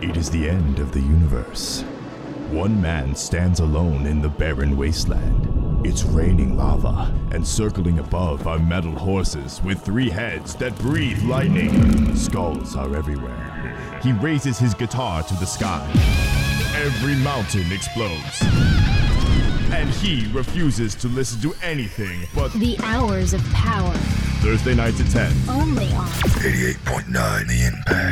It is the end of the universe. One man stands alone in the barren wasteland. It's raining lava, and circling above are metal horses with 3 heads that breathe lightning. Skulls are everywhere. He raises his guitar to the sky. Every mountain explodes. And he refuses to listen to anything but The Hours of Power. Thursday nights at 10. Only on 88.9 The Impact.